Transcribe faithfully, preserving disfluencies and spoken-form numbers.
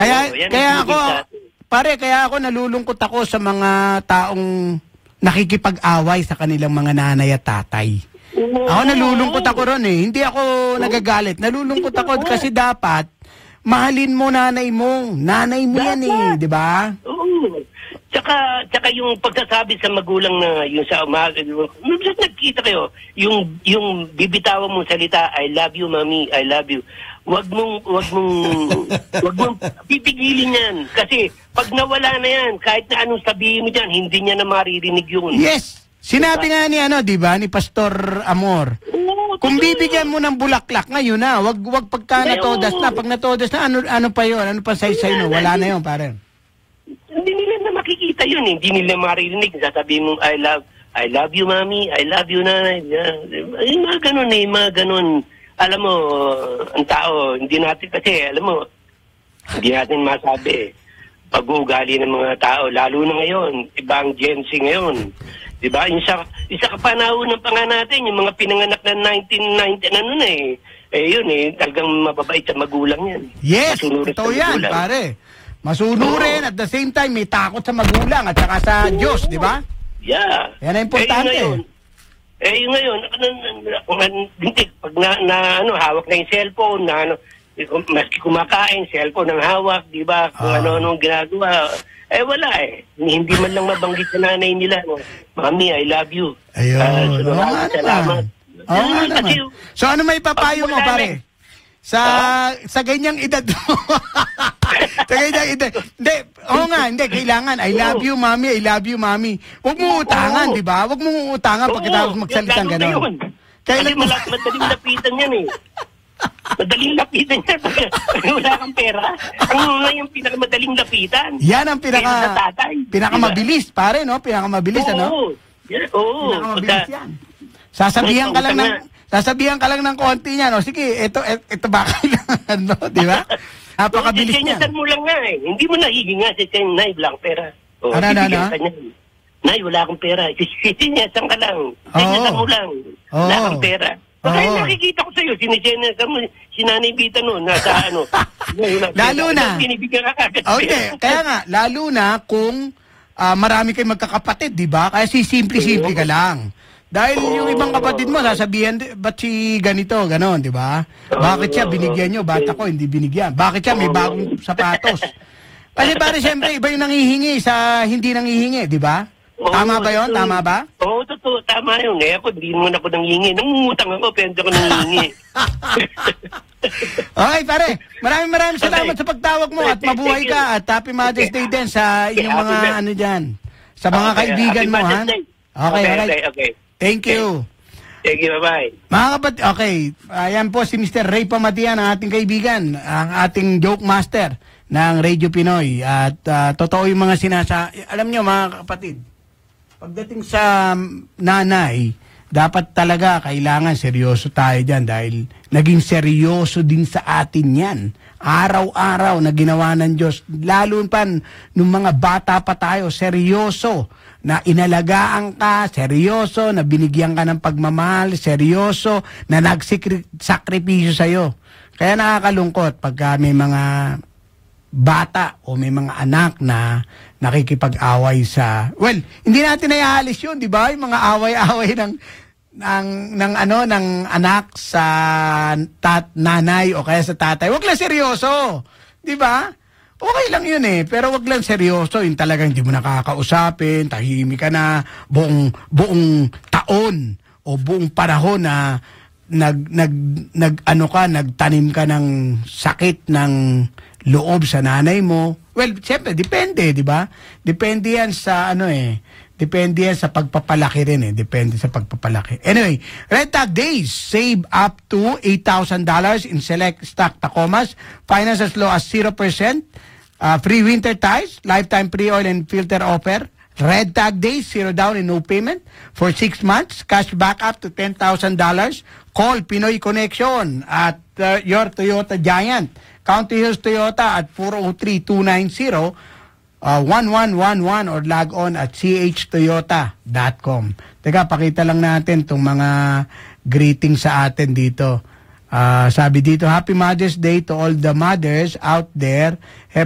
Kaya, Oo, yan ang kaya ako, ibig natin. pare, kaya ako nalulungkot ako sa mga taong nakikipag-away sa kanilang mga nanay at tatay. Ako nalulungkot ako ron eh. Hindi ako nagagalit. Nalulungkot ako kasi dapat mahalin mo nanay mo. Nanay mo yan eh, di ba? Oo. Tsaka, tsaka yung pagsasabi sa magulang na yung sa umaga, yung, nagkita kayo, yung, yung bibitawan mong salita, I love you, mommy, I love you. Wag mong, wag mong, wag mong pipigilin yan. Kasi pag nawala na yan, kahit na anong sabihin mo dyan, hindi niya na maririnig yun. Yes! Sinabi nga ni ano, di ba, ni Pastor Amor, Oo, kung totoo bibigyan yun. mo ng bulaklak ngayon na, wag wag pagka Ay, natodas oo. na, pag natodas na, ano ano pa 'yon? Ano pa say-say no? Wala na 'yon, pare. Hindi nila na makikita yun, eh. Hindi nila maririnig. Sasabihin mo, I love, I love you, mommy, I love you, nanay. Ay, mga ganun eh, mga ganun. Alam mo, ang tao, hindi natin kasi, alam mo, hindi natin masabi pag-uugali ng mga tao, lalo na ngayon, ibang Gen Z ngayon. Diba? Yung sa, yung sa kapanahon ng panga natin, yung mga pinanganak na nineteen ninety, ano na eh. Eh yun eh, talagang mababait sa magulang yan. Yes, Masunurin totoo sa yan, magulang. pare. Masunurin at the same time may takot sa magulang at saka sa Diyos, di ba? Yeah. Yan ang importante. Eh, yun ngayon, eh, yun ngayon, ano, ano, hindi, pag na, na, ano, hawak na yung cellphone, na, ano, maski kumakain, cellphone ang hawak, di ba? Kung Ah. ano-ano ginagawa. Eh, wala eh. Hindi man lang mabanggit sa nanay nila. No? Mami, I love you. Ayun. Ah, so, Oo nga maraming salamat. naman. Oo nga Ah, kasi, naman. So ano may papayo mo, pag wala pare? na- Sa sa ganyang edad mo. Sa ganyang edad. Hindi, oo nga, hindi. Kailangan, I love you, mami, I love you, mami. Huwag mo utangan, Oo. di ba? Huwag mo utangan oo, pagkatapos magsalitang lalo na yun. gano'n. Kasi Kailan mo... mala- madaling lapitan yan eh. Madaling lapitan yan. Pag wala kang pera. Ang nga yung pinakamadaling lapitan. Yan ang Pera pinaka sa tatay. pinakamabilis, pare, no? Pinakamabilis, ano? Oo. Yeah, oo. Pinakamabilis Pagka- yan. Sasabihan ka lang ng Utang sasabihan ka lang ng konti niyan, no? Sige, ito ito ba kailangan, no? Di ba? Napakabilis niyan. Sisenyasan mo lang nga eh. Hindi mo nahihinga si Sen, Nay, wala akong pera. O, Ano, ano, bibigyan ano? ka niyan. Nay, wala akong pera. Sisenyasan ka lang. Senyasan mo lang. Wala Oo. akong pera. Oo. Kaya nakikita ko sa'yo, sinisenyasan mo, si Nanay Vita noon, nasa ano. Lalo na. Binibigyan ka kagad. Okay, kaya nga, lalo na kung ah, marami kayong magkakapatid, di ba? Kaya si simple-simple ka lang. Dahil yung ibang kapatid mo, sasabihan, ba't si ganito, ganon, di ba? Bakit siya binigyan nyo, bata ko, hindi binigyan? Bakit siya may bagong sapatos? Kasi pare, siyempre, iba yung nangihingi sa hindi nangihingi, di ba? Tama ba yon? Tama ba? Oo, totoo. Tama yun. Eh, ako, hindi naman ako nangihingi. Nangungutang ako, pero hindi ako nangihingi. Okay, pare. Maraming maraming salamat Okay. sa pagtawag mo at mabuhay ka at Happy Mother's Day din sa inyong Happy mga Mother's- ano dyan. Sa mga Okay, kaibigan Happy mo, ha? Mother's Day. Okay, Okay, alright. okay, okay. Thank you. Thank you, bye-bye. Mga kapatid, okay. Ayan po si Mister Ray Pamatian, ang ating kaibigan, ang ating joke master ng Radio Pinoy. At ah, totoo yung mga sinasa... Alam nyo mga kapatid, pagdating sa nanay, dapat talaga kailangan seryoso tayo dyan dahil naging seryoso din sa atin yan. Araw-araw na ginawa ng Diyos. Lalo pa nung mga bata pa tayo, seryoso na inalagaan ka, seryoso na binigyan ka ng pagmamahal, seryoso na nagsakripisyo sa'yo. Kaya nakakalungkot pagka may mga bata o may mga anak na nakikipag-away sa... Well, hindi natin naialis yun, di ba? Yung mga away-away ng ng ng ano ng anak sa tat, nanay o kaya sa tatay. Wag lang seryoso. Di ba? Okay lang yun eh, pero wag lang seryoso. Yung talagang hindi mo nakakausapin, tahimik ka na buong buong taon o buong panahon na nag nag nag ano ka, nagtanim ka ng sakit ng loob sa nanay mo. Well, siyempre, depende, di ba? Depende yan sa ano eh. Depende yan sa pagpapalaki rin eh. Depende sa pagpapalaki. Anyway, Red Tag Days. Save up to eight thousand dollars in select stock Tacomas. Finance as low as zero percent. Uh, free winter tires. Lifetime pre-oil and filter offer. Red Tag Days. Zero down and no payment. For six months. Cash back up to ten thousand dollars. Call Pinoy Connection at uh, your Toyota Giant. County Hills Toyota at four oh three, two nine zero. Uh, one one one one or log on at c h toyota dot com. Teka, pakita lang natin itong mga greetings sa atin dito. Uh, sabi dito, Happy Mother's Day to all the mothers out there.